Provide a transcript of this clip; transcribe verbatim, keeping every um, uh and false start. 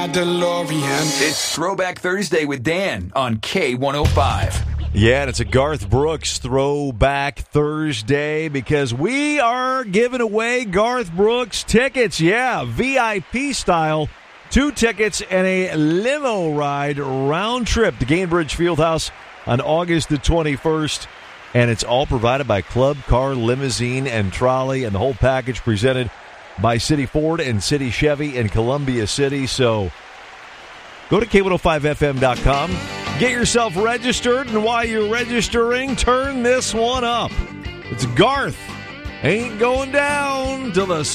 my DeLorean. It's Throwback Thursday with Dan on K one oh five. Yeah, and it's a Garth Brooks Throwback Thursday because we are giving away Garth Brooks tickets. Yeah, V I P style. Two tickets and a limo ride round trip to Gainbridge Fieldhouse on August the twenty-first. And it's all provided by Club Car Limousine and Trolley, and the whole package presented by City Ford and City Chevy in Columbia City. So go to K one oh five F M dot com, get yourself registered, and while you're registering, turn this one up. It's Garth. Ain't going down till the